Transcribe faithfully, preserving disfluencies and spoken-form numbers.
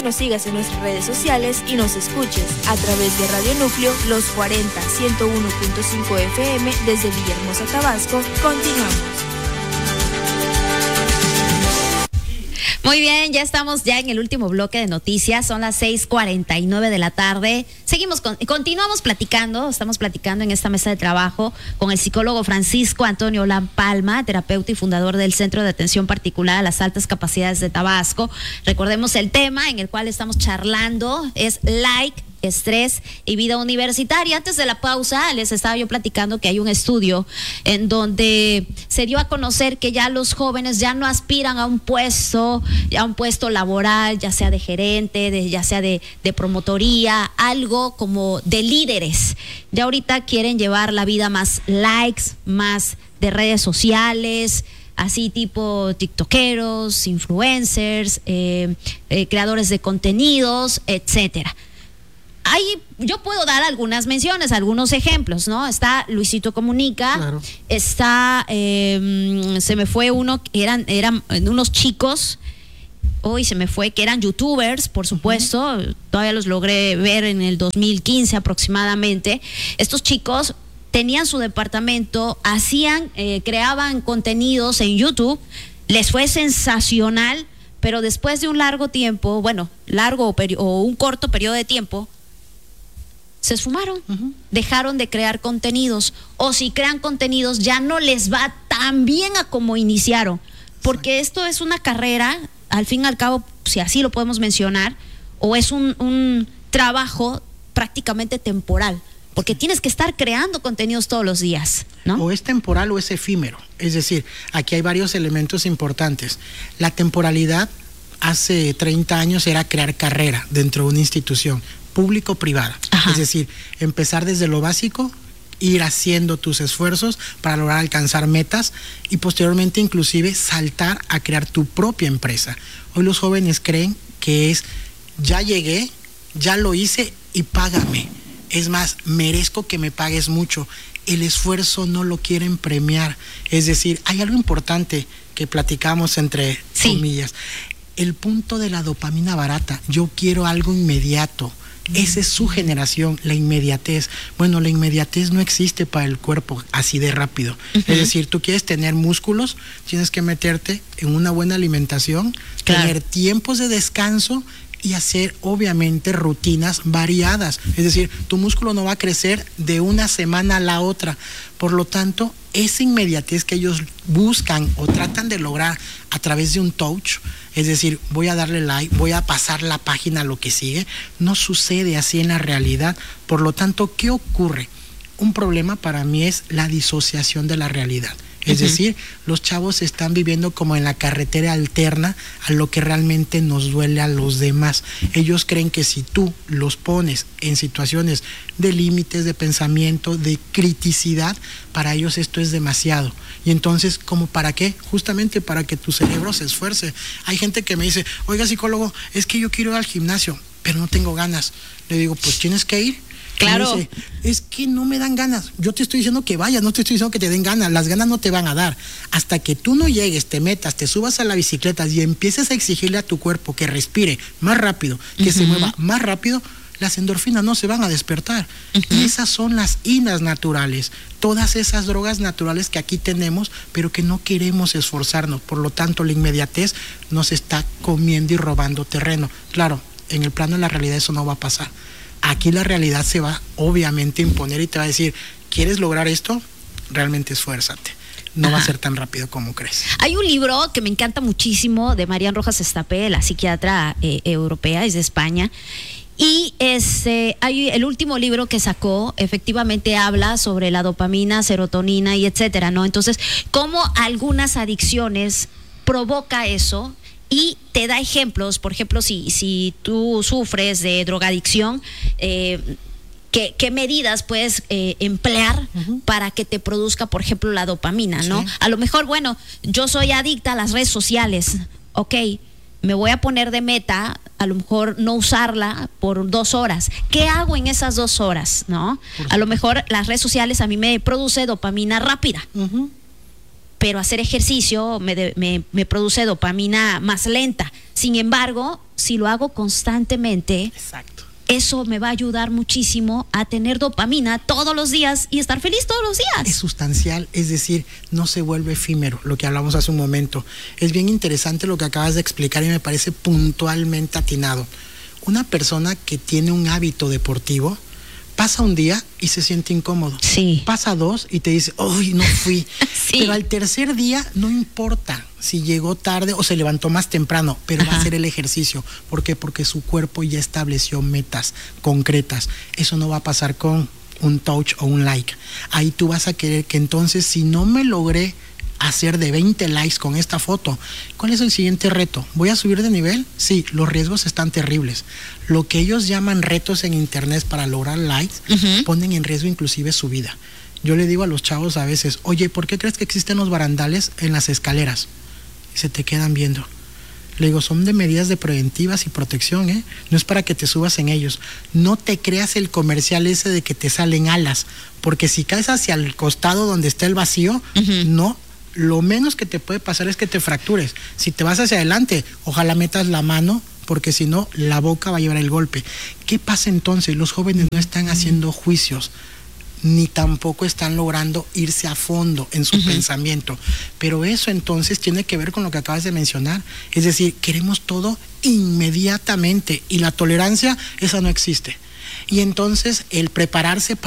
nos sigas en nuestras redes sociales y nos escuches a través de Radio Núcleo Los cuarenta, ciento uno punto cinco F M desde Villahermosa, Tabasco. Continuamos. Muy bien, ya estamos ya en el último bloque de noticias, son las seis cuarenta y nueve de la tarde. Seguimos, con, continuamos platicando, estamos platicando en esta mesa de trabajo con el psicólogo Francisco Antonio Olán Palma, terapeuta y fundador del Centro de Atención Particular a las Altas Capacidades de Tabasco. Recordemos el tema en el cual estamos charlando, es like, estrés y vida universitaria. Antes de la pausa les estaba yo platicando que hay un estudio en donde se dio a conocer que ya los jóvenes ya no aspiran a un puesto, a un puesto laboral, ya sea de gerente, de, ya sea de, de promotoría, algo como de líderes. Ya ahorita quieren llevar la vida más likes, más de redes sociales, así tipo tiktokeros, influencers, eh, eh, creadores de contenidos, etcétera. Ahí yo puedo dar algunas menciones, algunos ejemplos, ¿no? Está Luisito Comunica, claro. Está, eh, se me fue uno, eran, eran unos chicos, hoy se me fue, que eran youtubers, por supuesto, uh-huh. Todavía los logré ver en el dos mil quince aproximadamente. Estos chicos tenían su departamento, hacían, eh, creaban contenidos en YouTube, les fue sensacional, pero después de un largo tiempo, bueno, largo peri- o un corto periodo de tiempo, se esfumaron, uh-huh. Dejaron de crear contenidos, o si crean contenidos ya no les va tan bien a como iniciaron, porque esto es una carrera, al fin y al cabo, si así lo podemos mencionar, o es un, un trabajo prácticamente temporal, porque tienes que estar creando contenidos todos los días, ¿no? O es temporal o es efímero, es decir, aquí hay varios elementos importantes. La temporalidad hace treinta años era crear carrera dentro de una institución público-privada, es decir, empezar desde lo básico, ir haciendo tus esfuerzos para lograr alcanzar metas y posteriormente inclusive saltar a crear tu propia empresa. Hoy los jóvenes creen que es, ya llegué, ya lo hice y págame. Es más, merezco que me pagues mucho. El esfuerzo no lo quieren premiar. Es decir, hay algo importante que platicamos entre sí. comillas. El punto de la dopamina barata. Yo quiero algo inmediato. Esa es su generación, la inmediatez. Bueno, la inmediatez no existe para el cuerpo así de rápido. Uh-huh. Es decir, tú quieres tener músculos, tienes que meterte en una buena alimentación, claro. Tener tiempos de descanso y hacer obviamente rutinas variadas. Es decir, tu músculo no va a crecer de una semana a la otra. Por lo tanto, esa inmediatez que ellos buscan o tratan de lograr a través de un touch, es decir, voy a darle like, voy a pasar la página a lo que sigue, no sucede así en la realidad. Por lo tanto, ¿qué ocurre? Un problema para mí es la disociación de la realidad. Es uh-huh. decir, los chavos están viviendo como en la carretera alterna a lo que realmente nos duele a los demás. Ellos creen que si tú los pones en situaciones de límites, de pensamiento, de criticidad, para ellos esto es demasiado. Y entonces, ¿cómo para qué? Justamente para que tu cerebro se esfuerce. Hay gente que me dice, oiga psicólogo, es que yo quiero ir al gimnasio, pero no tengo ganas. Le digo, pues tienes que ir. Claro. Dice, es que no me dan ganas. Yo te estoy diciendo que vayas, no te estoy diciendo que te den ganas. Las ganas no te van a dar. Hasta que tú no llegues, te metas, te subas a la bicicleta y empieces a exigirle a tu cuerpo que respire más rápido, que uh-huh. se mueva más rápido, las endorfinas no se van a despertar. Uh-huh. Y esas son las inas naturales. Todas esas drogas naturales que aquí tenemos, pero que no queremos esforzarnos. Por lo tanto, la inmediatez nos está comiendo y robando terreno. Claro, en el plano de la realidad eso no va a pasar. Aquí la realidad se va obviamente a imponer y te va a decir, ¿quieres lograr esto? Realmente esfuérzate. No Ajá. va a ser tan rápido como crees. Hay un libro que me encanta muchísimo de Marian Rojas Estapé, la psiquiatra eh, europea, es de España. Y este, hay el último libro que sacó, efectivamente habla sobre la dopamina, serotonina y etcétera, ¿no? Entonces, cómo algunas adicciones provoca eso. Y te da ejemplos, por ejemplo, si, si tú sufres de drogadicción, eh, ¿qué, qué medidas puedes eh, emplear uh-huh. para que te produzca, por ejemplo, la dopamina, ¿no? Sí. A lo mejor, bueno, yo soy adicta a las redes sociales, ok, me voy a poner de meta, a lo mejor no usarla por dos horas. ¿Qué hago en esas dos horas, no? A lo mejor las redes sociales a mí me produce dopamina rápida. Uh-huh. Pero hacer ejercicio me, de, me, me produce dopamina más lenta. Sin embargo, si lo hago constantemente, exacto, eso me va a ayudar muchísimo a tener dopamina todos los días y estar feliz todos los días. Es sustancial, es decir, no se vuelve efímero, lo que hablamos hace un momento. Es bien interesante lo que acabas de explicar y me parece puntualmente atinado. Una persona que tiene un hábito deportivo pasa un día y se siente incómodo. Sí. Pasa dos y te dice, ¡ay, no fui! Sí. Pero al tercer día no importa si llegó tarde o se levantó más temprano, pero Ajá. va a hacer el ejercicio. ¿Por qué? Porque su cuerpo ya estableció metas concretas. Eso no va a pasar con un touch o un like. Ahí tú vas a querer que entonces, si no me logré hacer de veinte likes con esta foto, ¿cuál es el siguiente reto? ¿Voy a subir de nivel? Sí, los riesgos están terribles. Lo que ellos llaman retos en internet para lograr likes, uh-huh. ponen en riesgo inclusive su vida. Yo le digo a los chavos a veces, oye, ¿por qué crees que existen los barandales en las escaleras? Y se te quedan viendo. Le digo, son de medidas de preventivas y protección, ¿eh? No es para que te subas en ellos. No te creas el comercial ese de que te salen alas, porque si caes hacia el costado donde está el vacío, uh-huh. no. Lo menos que te puede pasar es que te fractures. Si te vas hacia adelante, ojalá metas la mano, porque si no, la boca va a llevar el golpe. ¿Qué pasa entonces? Los jóvenes no están haciendo juicios, ni tampoco están logrando irse a fondo en su uh-huh. pensamiento. Pero eso entonces tiene que ver con lo que acabas de mencionar. Es decir, queremos todo inmediatamente y la tolerancia, esa no existe. Y entonces el prepararse para